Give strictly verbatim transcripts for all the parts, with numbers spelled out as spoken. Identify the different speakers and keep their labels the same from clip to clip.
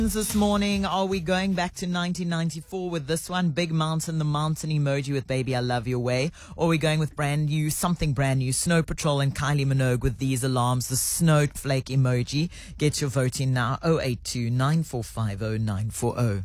Speaker 1: This morning, are we going back to nineteen ninety-four with this one? Big Mountain, the mountain emoji with Baby I Love Your Way. Or are we going with brand new, something brand new, Snow Patrol and Kylie Minogue with These Alarms, the snowflake emoji. Get your vote in now, oh eight two, nine four five oh, nine four oh.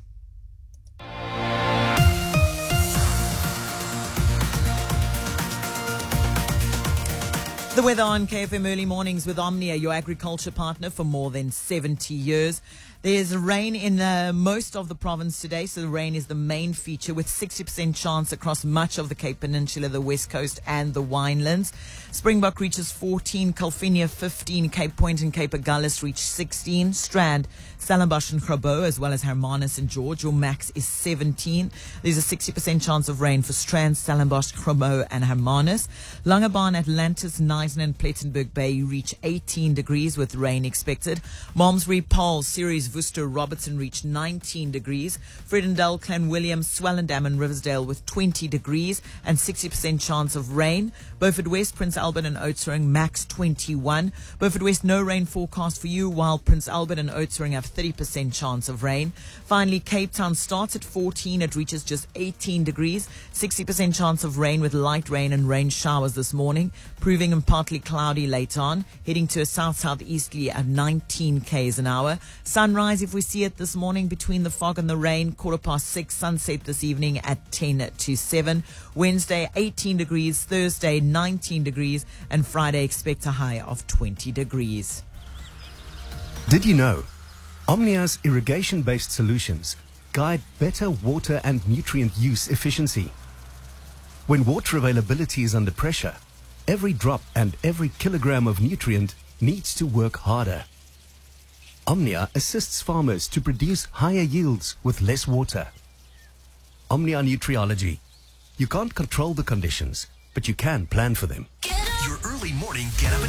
Speaker 1: The weather on K F M Early Mornings with Omnia, your agriculture partner for more than seventy years. There's rain in uh, most of the province today, so the rain is the main feature with sixty percent chance across much of the Cape Peninsula, the West Coast and the Winelands. Springbok reaches fourteen, Calvinia fifteen, Cape Point and Cape Agulhas reach sixteen, Strand, Stellenbosch and Grabo, as well as Hermanus and George, your max is seventeen. There's a sixty percent chance of rain for Strand, Stellenbosch, Grabo and Hermanus. Langebaan, Atlantis, Knysna and Plettenberg Bay reach eighteen degrees with rain expected. Malmesbury, Paarl, Ceres, Worcester, Robertson reach nineteen degrees. Fredendale, Clanwilliam, Swellendam and Riversdale with twenty degrees and sixty percent chance of rain. Beaufort West, Prince Albert and Oudtshoorn max twenty-one. Beaufort West, no rain forecast for you, while Prince Albert and Oudtshoorn have thirty percent chance of rain. Finally, Cape Town starts at fourteen. It reaches just eighteen degrees. sixty percent chance of rain with light rain and rain showers this morning, proving and partly cloudy later on, heading to a south-southeasterly at nineteen k's an hour. Sunrise, if we see it this morning, between the fog and the rain, quarter past six. Sunset this evening at ten to seven. Wednesday, eighteen degrees. Thursday, nineteen degrees. And Friday, expect a high of twenty degrees.
Speaker 2: Did you know Omnia's irrigation-based solutions guide better water and nutrient use efficiency? When water availability is under pressure, every drop and every kilogram of nutrient needs to work harder. Omnia assists farmers to produce higher yields with less water. Omnia Nutriology. You can't control the conditions, but you can plan for them.
Speaker 3: Your early morning get up.